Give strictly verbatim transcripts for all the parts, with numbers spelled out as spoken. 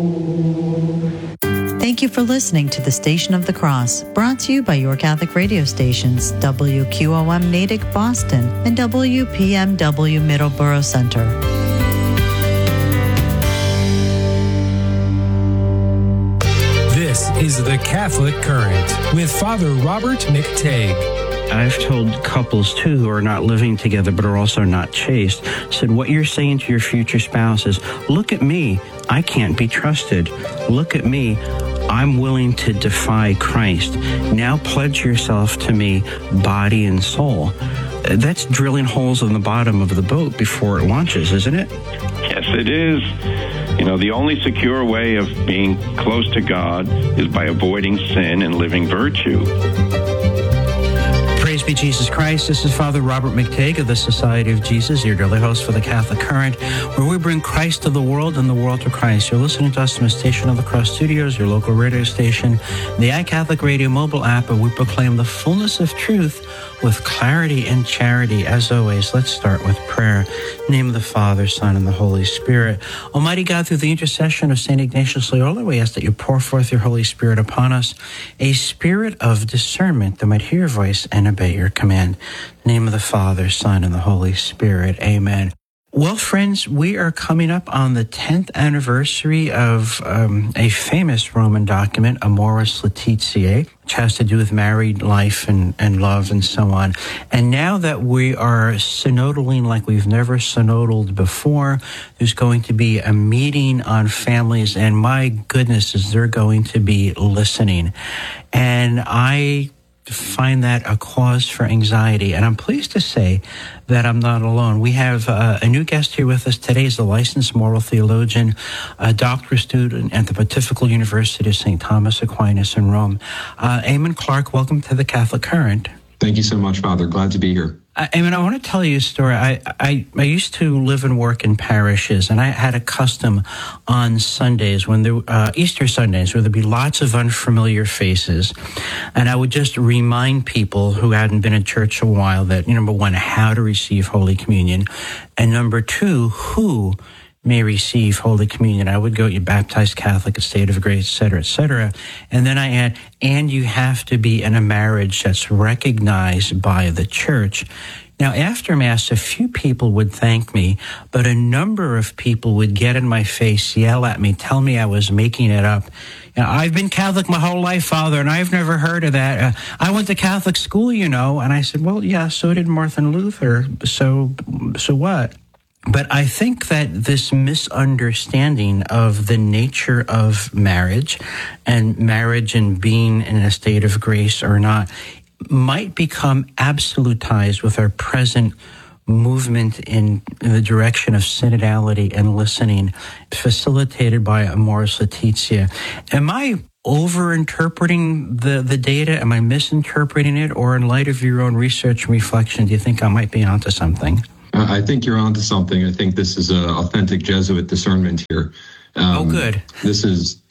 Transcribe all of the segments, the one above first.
Thank you for listening to the Station of the Cross, brought to you by your Catholic radio stations, W Q O M Natick, Boston, and W P M W Middleborough Center. This is The Catholic Current with Father Robert McTague. I've told couples, too, who are not living together but are also not chaste, said, what you're saying to your future spouse is, look at me, I can't be trusted. Look at me, I'm willing to defy Christ. Now pledge yourself to me, body and soul. That's drilling holes in the bottom of the boat before it launches, isn't it? Yes, it is. You know, the only secure way of being close to God is by avoiding sin and living virtue. Praise be Jesus Christ. This is Father Robert McTague of the Society of Jesus, your daily host for the Catholic Current, where we bring Christ to the world and the world to Christ. You're listening to us from the Station of the Cross Studios, your local radio station, the iCatholic Radio mobile app, where we proclaim the fullness of truth with clarity and charity. As always, let's start with prayer. In the name of the Father, Son, and the Holy Spirit. Almighty God, through the intercession of Saint Ignatius Loyola, we ask that you pour forth your Holy Spirit upon us, a spirit of discernment that might hear your voice and obey your command. In the name of the Father, Son, and the Holy Spirit. Amen. Well, friends, we are coming up on the tenth anniversary of um, a famous Roman document, Amoris Laetitia, which has to do with married life and, and love and so on. And now that we are synodaling like we've never synodaled before, there's going to be a meeting on families, and my goodness, is they're going to be listening. And I find that a cause for anxiety. And I'm pleased to say that I'm not alone. We have uh, a new guest here with us today. Is a licensed moral theologian, a doctorate student at the Pontifical University of Saint Thomas Aquinas in Rome. Uh, Eamon Clark, welcome to the Catholic Current. Thank you so much, Father. Glad to be here. Uh, Eamon, I want to tell you a story. I, I, I used to live and work in parishes, and I had a custom on Sundays, when there, uh, Easter Sundays, where there'd be lots of unfamiliar faces. And I would just remind people who hadn't been in church a while that, number one, how to receive Holy Communion, and number two, who may receive Holy Communion. I would go, you baptized Catholic, a state of grace, et cetera, et cetera. And then I add, and you have to be in a marriage that's recognized by the church. Now, after Mass, a few people would thank me, but a number of people would get in my face, yell at me, tell me I was making it up. You know, I've been Catholic my whole life, Father, and I've never heard of that. Uh, I went to Catholic school, you know. And I said, well, yeah, so did Martin Luther. So, so what? But I think that this misunderstanding of the nature of marriage and marriage and being in a state of grace or not might become absolutized with our present movement in, in the direction of synodality and listening, facilitated by Amoris Laetitia. Am I over-interpreting the, the data? Am I misinterpreting it? Or in light of your own research and reflection, do you think I might be onto something? I think you're onto something. I think this is a authentic Jesuit discernment here. Um, oh, good. This is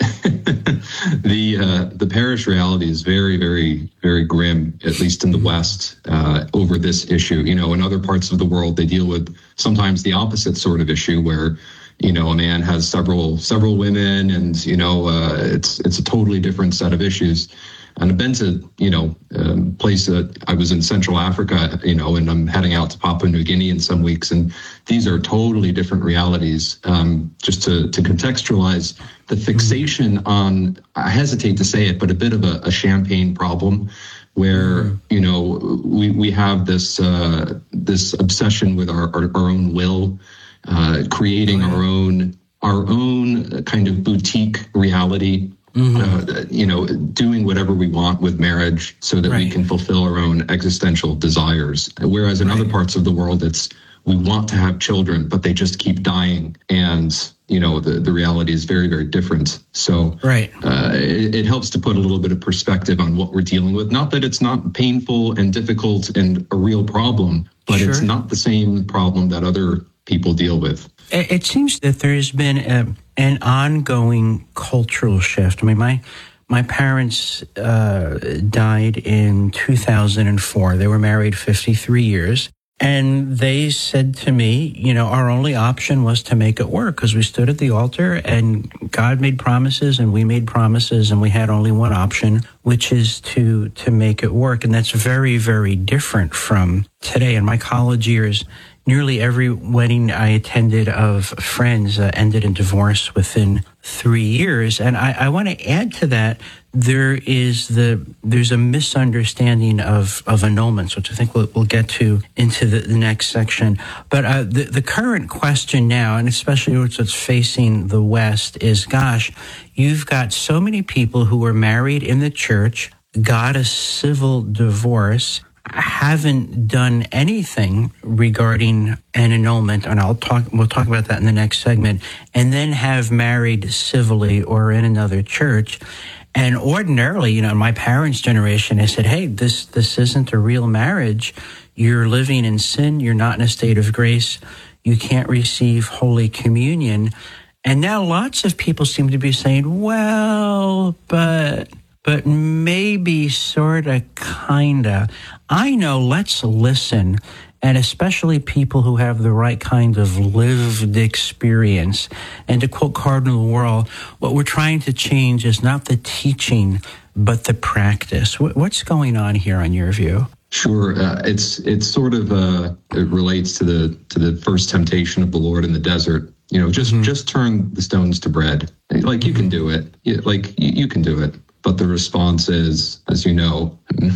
the uh, the parish reality is very, very, very grim, at least in the West, uh, over this issue. You know, in other parts of the world, they deal with sometimes the opposite sort of issue where, you know, a man has several several women, and you know, uh, it's it's a totally different set of issues. And I've been to, you know, um, place that I was in Central Africa, you know, and I'm heading out to Papua New Guinea in some weeks. And these are totally different realities. Um, just to, to contextualize the fixation on, I hesitate to say it, but a bit of a, a champagne problem where, mm-hmm. you know, we, we have this, uh, this obsession with our, our, our own will, uh, creating oh, yeah. our own, our own kind of boutique reality. Mm-hmm. Uh, you know, doing whatever we want with marriage so that right. we can fulfill our own existential desires. Whereas in right. other parts of the world, it's we want to have children, but they just keep dying. And, you know, the, the reality is very, very different. So right. uh, it, it helps to put a little bit of perspective on what we're dealing with. Not that it's not painful and difficult and a real problem, but sure. it's not the same problem that other people deal with. It seems that there has been a, an ongoing cultural shift. I mean, my my parents uh, died in two thousand four. They were married fifty-three years. And they said to me, you know, our only option was to make it work because we stood at the altar and God made promises and we made promises and we had only one option, which is to to make it work. And that's very, very different from today. In my college years, nearly every wedding I attended of friends uh, ended in divorce within three years. And I, I want to add to that, there is the there's a misunderstanding of, of annulments, which I think we'll, we'll get to into the, the next section. But uh, the, the current question now, and especially what's facing the West, is, gosh, you've got so many people who were married in the church, got a civil divorce, haven't done anything regarding an annulment, and I'll talk. We'll talk about that in the next segment, and then have married civilly or in another church. And ordinarily, you know, in my parents' generation, they said, "Hey, this this isn't a real marriage. You're living in sin. You're not in a state of grace. You can't receive Holy Communion." And now lots of people seem to be saying, "Well, but." But maybe, sort of, kind of. I know, let's listen, and especially people who have the right kind of lived experience. And to quote Cardinal Wuerl, what we're trying to change is not the teaching, but the practice. What's going on here, on your view? Sure, uh, it's it's sort of uh, it relates to the to the first temptation of the Lord in the desert. You know, just mm-hmm. just turn the stones to bread. Like, you can do it. Like, you, you can do it. But the response is, as you know,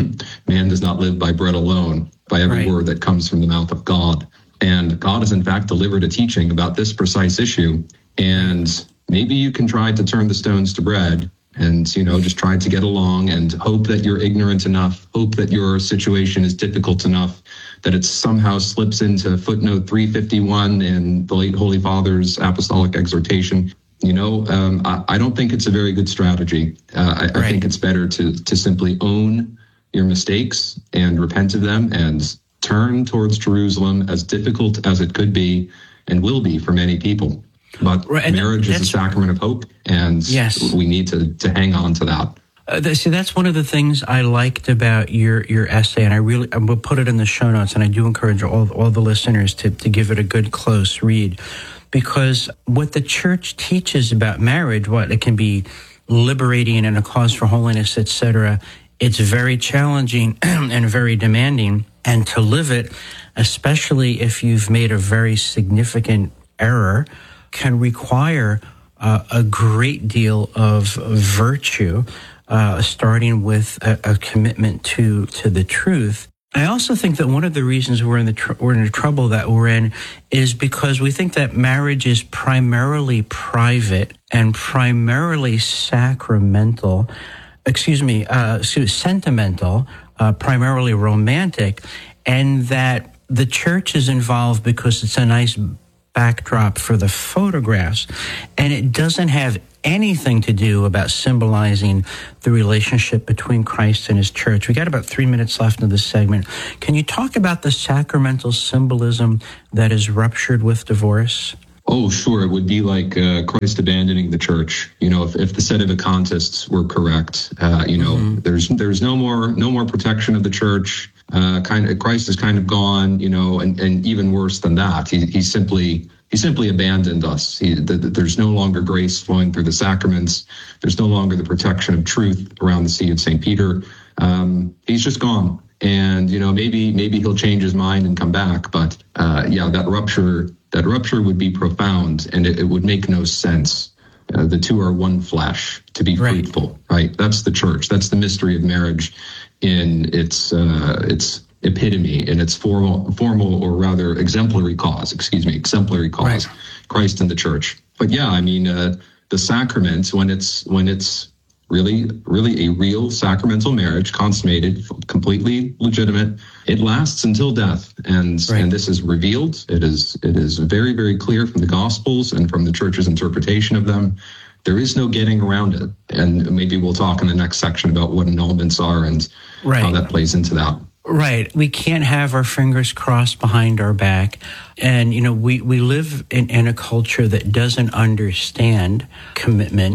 man does not live by bread alone, by every right. word that comes from the mouth of God. And God has, in fact, delivered a teaching about this precise issue. And maybe you can try to turn the stones to bread and, you know, just try to get along and hope that you're ignorant enough, hope that your situation is difficult enough, that it somehow slips into footnote three fifty-one in the late Holy Father's apostolic exhortation. You know, um, I, I don't think it's a very good strategy. Uh, I, right. I think it's better to to simply own your mistakes and repent of them and turn towards Jerusalem, as difficult as it could be and will be for many people. But right. marriage is a sacrament of hope, and yes. we need to, to hang on to that. Uh, th- see, that's one of the things I liked about your, your essay, and I really I will put it in the show notes, and I do encourage all all the listeners to, to give it a good, close read. Because what the church teaches about marriage, what it can be liberating and a cause for holiness, et cetera, it's very challenging and very demanding. And to live it, especially if you've made a very significant error, can require uh, a great deal of virtue, uh, starting with a, a commitment to to the truth. I also think that one of the reasons we're in the tr- we're in the trouble that we're in is because we think that marriage is primarily private and primarily sacramental, excuse me, uh, sentimental, uh, primarily romantic, and that the church is involved because it's a nice backdrop for the photographs, and it doesn't have anything to do about symbolizing the relationship between Christ and his church. We got about three minutes left in this segment. Can you talk about the sacramental symbolism that is ruptured with divorce? Oh, sure. It would be like uh, Christ abandoning the church. You know, if, if the Sedevacantists were correct, uh, you know, mm-hmm. there's there's no more no more protection of the church. Uh, kind of Christ is kind of gone. You know, and, and even worse than that, he he simply he simply abandoned us. He, the, the, there's no longer grace flowing through the sacraments. There's no longer the protection of truth around the See of Saint Peter. Um, he's just gone. And you know, maybe maybe he'll change his mind and come back. But uh, yeah, that rupture. That rupture would be profound, and it, it would make no sense. Uh, the two are one flesh, to be right. fruitful, right? That's the church. That's the mystery of marriage in its uh, its epitome, in its formal, formal or rather exemplary cause, excuse me, exemplary cause, right. Christ and the church. But yeah, I mean, uh, the sacrament, when it's when it's really, really a real sacramental marriage, consummated, completely legitimate, it lasts until death. And right. and this is revealed. It is it is very, very clear from the Gospels and from the Church's interpretation of them. There is no getting around it. And maybe we'll talk in the next section about what annulments are and right. how that plays into that. Right. We can't have our fingers crossed behind our back. And, you know, we, we live in, in a culture that doesn't understand commitment.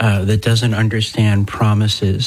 uh, that doesn't understand promises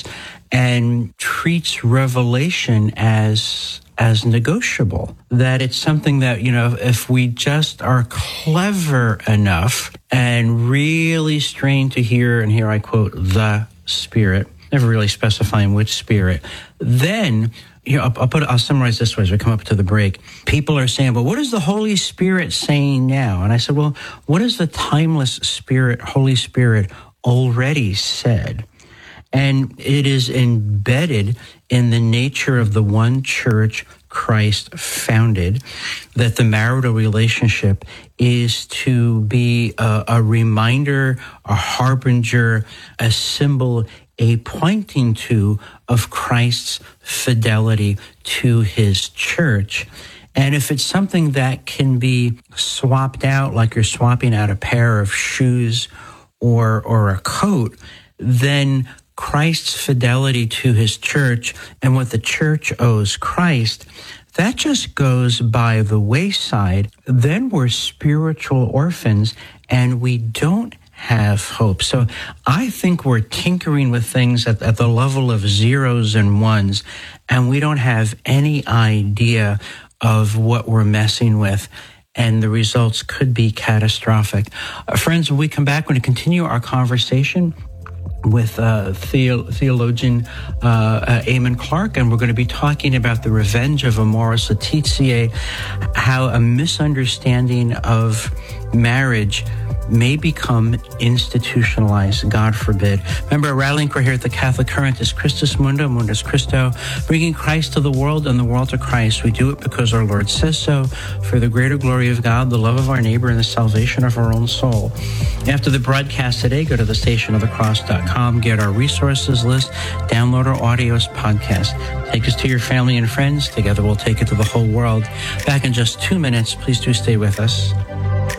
and treats revelation as as negotiable, that it's something that, you know, if we just are clever enough and really strain to hear, and here I quote, the Spirit, never really specifying which Spirit, then, you know, I'll, I'll put, I'll summarize this way as we come up to the break. People are saying, well, what is the Holy Spirit saying now? And I said, well, what is the timeless Spirit, Holy Spirit, already said? And it is embedded in the nature of the one church Christ founded, that the marital relationship is to be a, a reminder, a harbinger, a symbol, a pointing to of Christ's fidelity to his church. And if it's something that can be swapped out, like you're swapping out a pair of shoes or or a coat, then Christ's fidelity to his church and what the church owes Christ, that just goes by the wayside. Then we're spiritual orphans and we don't have hope. So I think we're tinkering with things at, at the level of zeros and ones, and we don't have any idea of what we're messing with. And the results could be catastrophic. Uh, friends, when we come back, we're going to continue our conversation with uh, theo- theologian uh, uh, Eamon Clark, and we're going to be talking about the revenge of Amoris Laetitia, how a misunderstanding of marriage may become institutionalized, God forbid. Remember, our rallying cry here at the Catholic Current is Christus Mundo, Mundus Christo, bringing Christ to the world and the world to Christ. We do it because our Lord says so, for the greater glory of God, the love of our neighbor, and the salvation of our own soul. After the broadcast today, go to the station of the cross dot com, get our resources list, download our audios podcast. Take us to your family and friends. Together we'll take it to the whole world. Back in just two minutes. Please do stay with us.